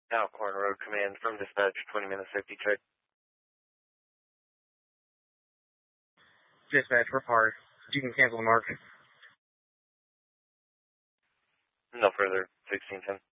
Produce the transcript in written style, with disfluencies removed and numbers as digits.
Alcorn Road Command from dispatch, 20-minute safety check. Dispatch, report. You can cancel the mark. No further, 1610.